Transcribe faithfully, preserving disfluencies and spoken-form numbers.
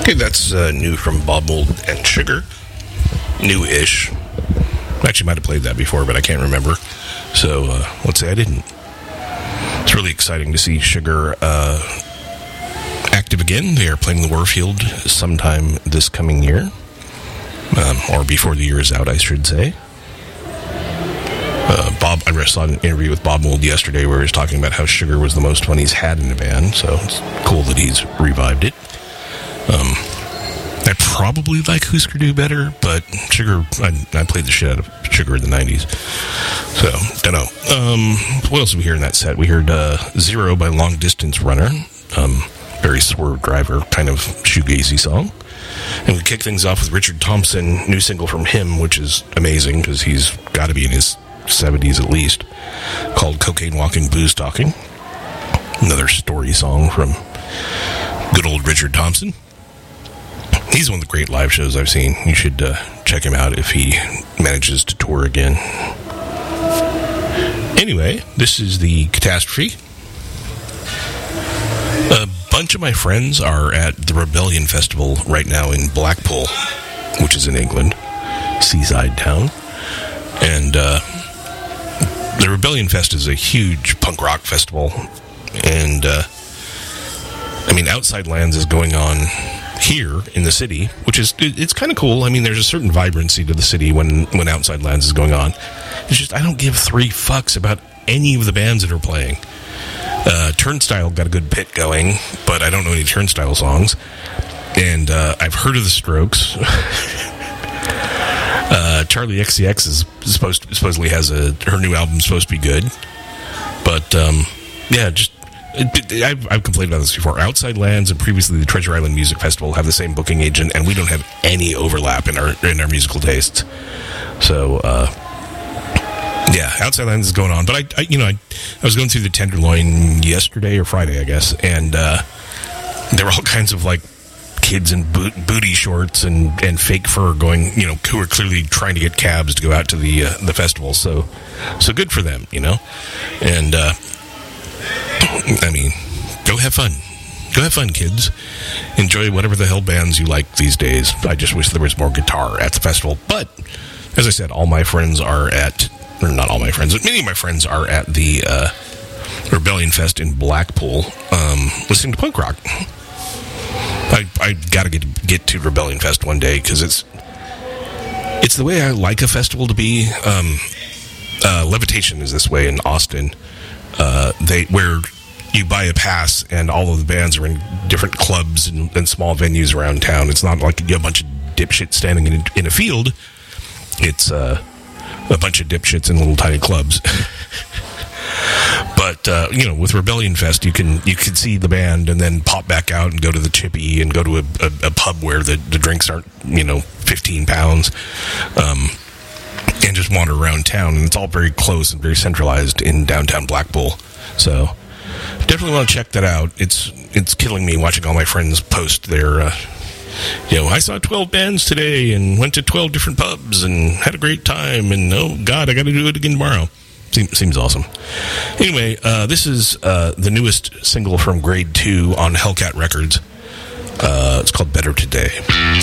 Okay, that's uh, new from Bob Mould and Sugar. New-ish. Actually, might have played that before, but I can't remember. So, uh, let's say I didn't. It's really exciting to see Sugar uh, active again. They are playing the Warfield sometime this coming year. Um, or before the year is out, I should say. Uh, Bob, I saw an interview with Bob Mould yesterday where he was talking about how Sugar was the most fun he's had in a band, so it's cool that he's revived it. Um, I probably like Husker Du better, but Sugar, I, I played the shit out of Sugar in the nineties. So, don't know. Um, what else did we hear in that set? We heard uh, Zero by Long Distance Runner. Um, very Swerve Driver kind of shoegazy song. And we kick things off with Richard Thompson, new single from him, which is amazing because he's got to be in his seventies at least, called Cocaine Walking, Booze Talking. Another story song from good old Richard Thompson. He's one of the great live shows I've seen. You should uh, check him out if he manages to tour again. Anyway, this is the Catastrophe. A bunch of my friends are at the Rebellion Festival right now in Blackpool, which is in England, seaside town. And uh, the Rebellion Fest is a huge punk rock festival. And, uh, I mean, Outside Lands is going on here in the city, which is, it, it's kind of cool. I mean, there's a certain vibrancy to the city when, when Outside Lands is going on. It's just, I don't give three fucks about any of the bands that are playing. Uh, Turnstile got a good pit going, but I don't know any Turnstile songs. And uh, I've heard of the Strokes. uh, Charlie X C X is supposed to, supposedly has a, her new album's supposed to be good. But, um, yeah, just, It, it, I've, I've complained about this before. Outside Lands and previously the Treasure Island Music Festival have the same booking agent, and we don't have any overlap in our in our musical tastes. So, uh, yeah, Outside Lands is going on. But I, I you know, I, I was going through the Tenderloin yesterday or Friday, I guess, and uh, there were all kinds of like kids in boot, booty shorts and, and fake fur going, you know, who are clearly trying to get cabs to go out to the uh, the festival. So, so good for them, you know, and. Uh, I mean, go have fun. Go have fun, kids. Enjoy whatever the hell bands you like these days. I just wish there was more guitar at the festival. But, as I said, all my friends are at, or not all my friends, but many of my friends are at the uh, Rebellion Fest in Blackpool um, listening to punk rock. I, I gotta get, get to Rebellion Fest one day because it's, it's the way I like a festival to be. Um, uh, Levitation is this way in Austin. Uh, they where you buy a pass and all of the bands are in different clubs and, and small venues around town. It's not like a bunch of dipshits standing in, in a field. It's uh, a bunch of dipshits in little tiny clubs. But uh, you know, with Rebellion Fest, you can you can see the band and then pop back out and go to the Chippy and go to a, a, a pub where the, the drinks aren't, you know, fifteen pounds. Um, and just wander around town, and it's all very close and very centralized in downtown Blackpool. So definitely want to check that out. It's it's killing me watching all my friends post their, uh, you know, I saw twelve bands today and went to twelve different pubs and had a great time, and oh God, I got to do it again tomorrow. Seems, seems awesome. Anyway, uh, this is uh, the newest single from Grade two on Hellcat Records. Uh, it's called Better Today.